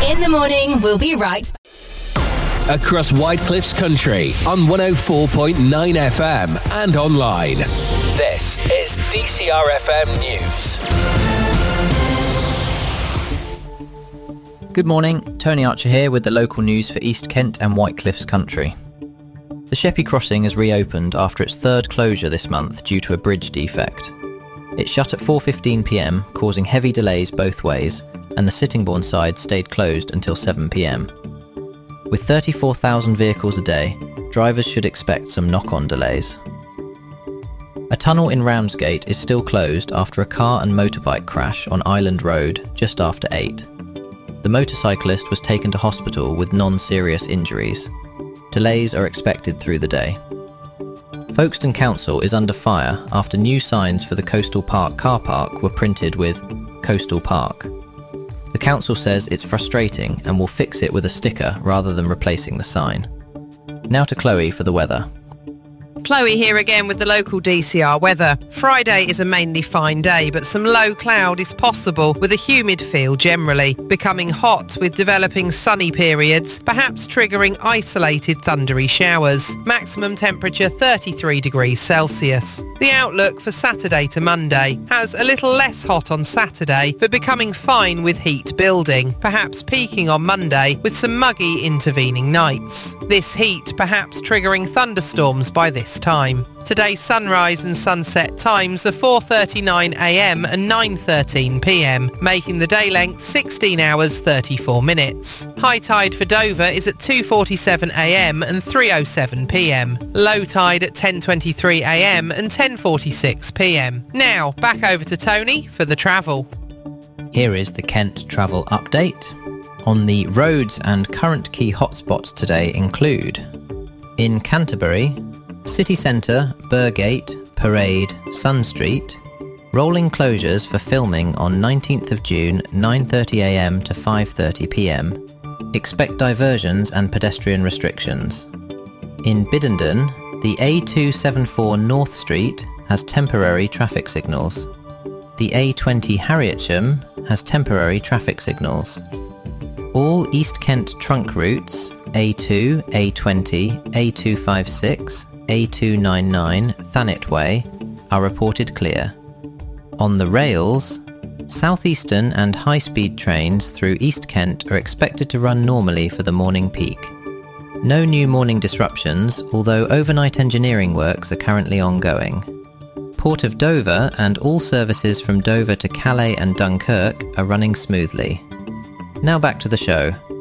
In the morning, we'll be right back. Across Whitecliffs country on 104.9 FM and online. This is DCR FM News. Good morning, Tony Archer here with the local news for East Kent and Whitecliffs country. The Sheppey Crossing has reopened after its third closure this month due to a bridge defect. It shut at 4:15pm, causing heavy delays both ways, and the Sittingbourne side stayed closed until 7pm. With 34,000 vehicles a day, drivers should expect some knock-on delays. A tunnel in Ramsgate is still closed after a car and motorbike crash on Island Road just after 8. The motorcyclist was taken to hospital with non-serious injuries. Delays are expected through the day. Folkestone Council is under fire after new signs for the Coastal Park car park were printed with Coastal Park. The council says it's frustrating and will fix it with a sticker rather than replacing the sign. Now to Chloe for the weather. Chloe here again with the local DCR weather. Friday is a mainly fine day, but some low cloud is possible with a humid feel generally, becoming hot with developing sunny periods, perhaps triggering isolated thundery showers. Maximum temperature 33 degrees Celsius. The outlook for Saturday to Monday has a little less hot on Saturday, but becoming fine with heat building, perhaps peaking on Monday with some muggy intervening nights. This heat perhaps triggering thunderstorms by this time. Today's sunrise and sunset times are 4:39am and 9:13pm, making the day length 16 hours 34 minutes. High tide for Dover is at 2:47am and 3:07pm. Low tide at 10:23am and 10:46pm. Now, back over to Tony for the travel. Here is the Kent travel update. On the roads and current key hotspots today include in Canterbury, City Centre, Burgate, Parade, Sun Street, rolling closures for filming on 19th of June, 9:30am to 5:30pm. Expect diversions and pedestrian restrictions. In Biddenden, the A274 North Street has temporary traffic signals. The A20 Harrietsham has temporary traffic signals. All East Kent trunk routes, A2, A20, A256, A299 Thanet Way, are reported clear. On the rails, southeastern and high-speed trains through East Kent are expected to run normally for the morning peak. No new morning disruptions, although overnight engineering works are currently ongoing. Port of Dover and all services from Dover to Calais and Dunkirk are running smoothly. Now back to the show.